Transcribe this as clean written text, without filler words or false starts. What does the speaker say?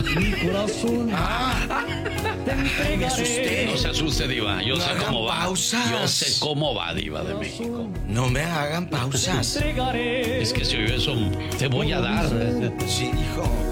mi corazón. Ay, me asusté. No se asuste, diva. Yo No sé hagan cómo va. pausas. Yo sé cómo va, diva de México. No me hagan pausas. Entregaré. Es que si yo eso te voy a dar. Sí, hijo.